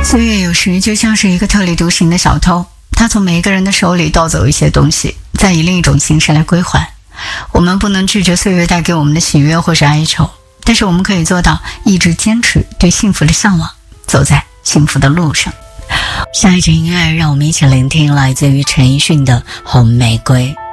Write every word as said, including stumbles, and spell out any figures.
岁月有时就像是一个特立独行的小偷，他从每一个人的手里盗走一些东西，再以另一种形式来归还。我们不能拒绝岁月带给我们的喜悦或是哀愁，但是我们可以做到一直坚持对幸福的向往，走在幸福的路上。下一支音乐让我们一起聆听来自于陈奕迅的《红玫瑰》。